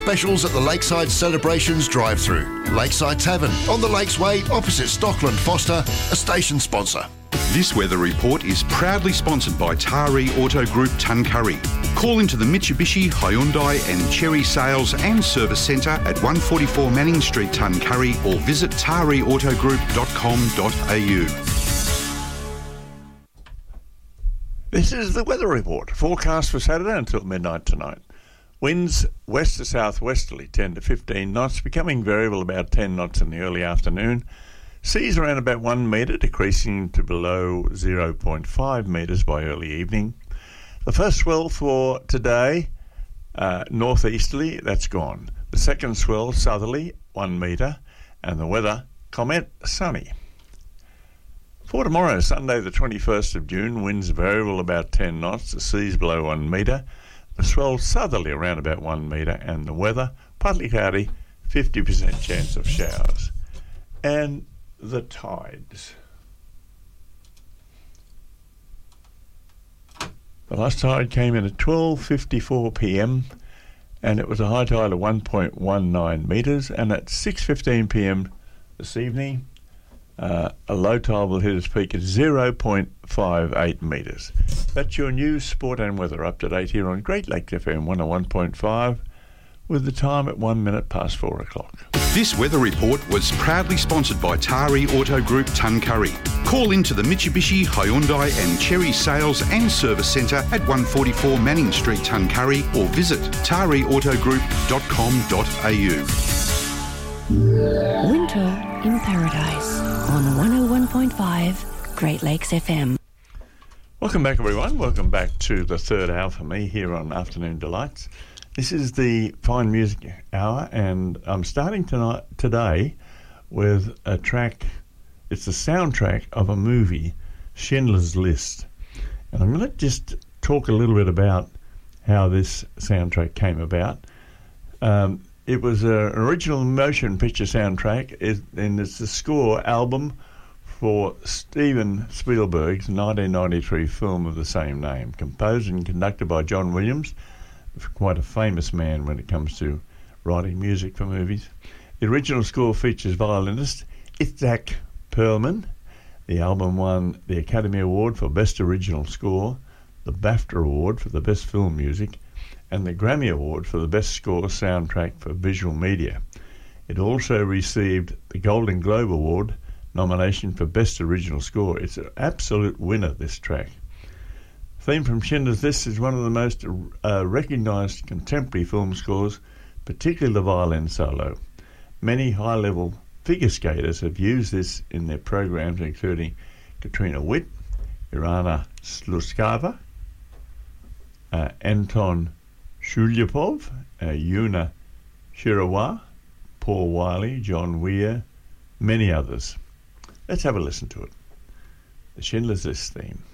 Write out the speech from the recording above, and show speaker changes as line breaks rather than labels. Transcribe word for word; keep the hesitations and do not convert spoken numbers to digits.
Specials at the Lakeside Celebrations drive-through. Lakeside Tavern on the Lakes Way opposite Stockland Foster, a station sponsor.
This weather report is proudly sponsored by Taree Auto Group Tuncurry. Call into the Mitsubishi, Hyundai and Chery Sales and Service Centre at one forty-four Manning Street, Tuncurry, or visit taree auto group dot com dot a u.
This is the weather report. Forecast for Saturday until midnight tonight. Winds west to southwesterly ten to fifteen knots, becoming variable about ten knots in the early afternoon. Seas around about one metre, decreasing to below zero point five metres by early evening. The first swell for today, uh, northeasterly, that's gone. The second swell, southerly, one metre, and the weather, comment, sunny. For tomorrow, Sunday the twenty-first of June, winds variable about ten knots, the seas below one metre, the swell southerly around about one metre, and the weather, partly cloudy, fifty percent chance of showers. And the tides. The last tide came in at twelve fifty-four p m and it was a high tide of one point one nine metres, and at six fifteen p m this evening uh, a low tide will hit its peak at zero point five eight metres. That's your news, sport and weather up to date here on Great Lakes F M one oh one point five with the time at one minute past four o'clock.
This weather report was proudly sponsored by Taree Auto Group Tuncurry. Call into the Mitsubishi, Hyundai and Chery Sales and Service Centre at one forty-four Manning Street, Tuncurry, or visit taree auto group dot com dot a u.
Winter in Paradise on one oh one point five Great Lakes F M.
Welcome back, everyone. Welcome back to the third hour for me here on Afternoon Delights. This is the Fine Music Hour, and I'm starting tonight today with a track. It's the soundtrack of a movie, Schindler's List. And I'm going to just talk a little bit about how this soundtrack came about. Um, it was an original motion picture soundtrack, and it's the score album for Steven Spielberg's nineteen ninety-three film of the same name, composed and conducted by John Williams, quite a famous man when it comes to writing music for movies. The original score features violinist Itzhak Perlman. The album won the Academy Award for Best Original Score, the BAFTA Award for the Best Film Music, and the Grammy Award for the Best Score Soundtrack for Visual Media. It also received the Golden Globe Award nomination for Best Original Score. It's an absolute winner, this track. Theme from Schindler's List is one of the most uh, recognised contemporary film scores, particularly the violin solo. Many high-level figure skaters have used this in their programs, including Katrina Witt, Irina Sluskava, uh, Anton Shulyapov, uh, Yuna Shirawa, Paul Wiley, John Weir, many others. Let's have a listen to it. The Schindler's List theme.